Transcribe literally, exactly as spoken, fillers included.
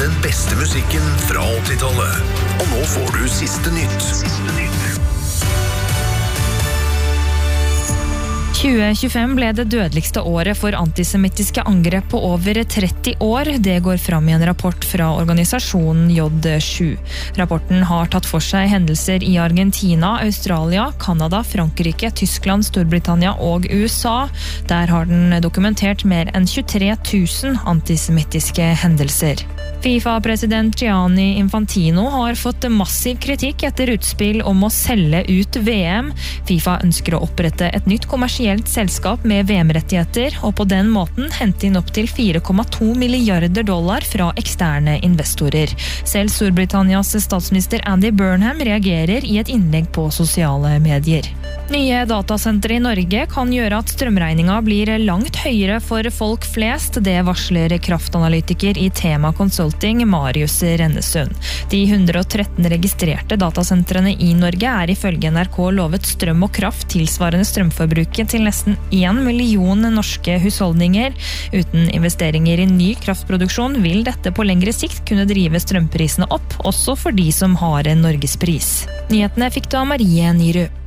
Den beste musikken fra åttitallet. Og nå får du siste nytt. tjue tjuefem ble det dødeligste året for antisemittiske angrep på over tretti år. Det går fram i en rapport fra organisasjonen J sju. Rapporten har tatt for seg hendelser i Argentina, Australia, Kanada, Frankrike, Tyskland, Storbritannia og U S A. Der har den dokumentert mer enn tjuetre tusen antisemittiske hendelser. FIFA-president Gianni Infantino har fått massiv kritikk etter utspill om å selge ut V M. FIFA ønsker å opprette et nytt kommersielt selskap med V M-rettigheter, og på den måten hente inn opp til fire komma to milliarder dollar fra eksterne investorer. Selv Storbritannias statsminister Andy Burnham reagerer i et innlegg på sosiale medier. Nye datasentre i Norge kan gjøre at strømregninga blir langt høyere for folk flest. Det varsler kraftanalytiker i Tema Consulting, Marius Rennesund. De hundre og tretten registrerte datasentrene i Norge er ifølge N R K lovet strøm og kraft tilsvarende strømforbruket til nesten en million norske husholdninger. Uten investeringer i ny kraftproduksjon vil dette på lengre sikt kunne drive strømprisene opp, også for de som har en norgespris. Nyhetene fikk du av Marie Nyrud.